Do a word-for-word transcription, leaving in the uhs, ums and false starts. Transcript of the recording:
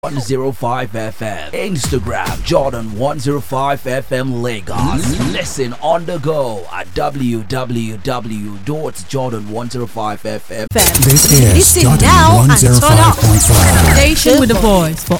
one oh five F M. Instagram Jordan one oh five F M Lagos. Listen on the go at w w w dot jordan one oh five F M. This is Listen Jordan now and turn up. one oh five point five. Station with the voice for